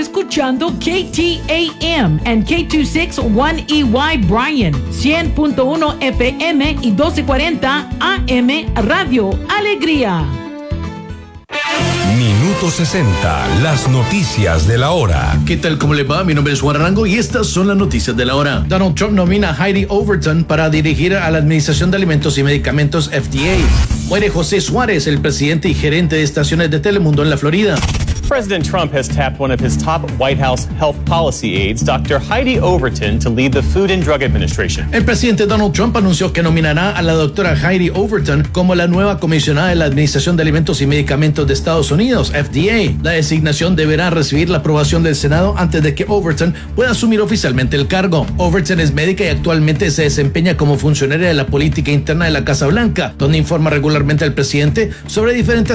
Escuchando KTAM and K261EY Bryan, 100.1 FM y 1240 AM Radio Alegría. Minuto 60, las noticias de la hora. ¿Qué tal? ¿Cómo le va? Mi nombre es Juan Arango y estas son las noticias de la hora. Donald Trump nomina a Heidi Overton para dirigir a la Administración de Alimentos y Medicamentos FDA. Muere José Suárez, el presidente y gerente de estaciones de Telemundo en la Florida. President Trump has tapped one of his top White House health policy aides, Dr. Heidi Overton, to lead the Food and Drug Administration. El presidente Donald Trump anunció que nominará a la doctora Heidi Overton como la nueva comisionada de la Administración de Alimentos y Medicamentos de Estados Unidos, FDA. La designación deberá recibir la aprobación del Senado antes de que Overton pueda asumir oficialmente el cargo. Overton es médica y actualmente se desempeña como funcionaria de la política interna de la Casa Blanca, donde informa regularmente al presidente sobre diferentes